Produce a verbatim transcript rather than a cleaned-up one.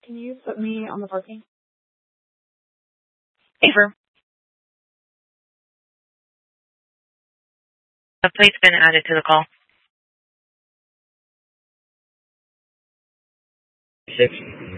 Can you put me on the parking? Favor. The plate's been added to the call. Six.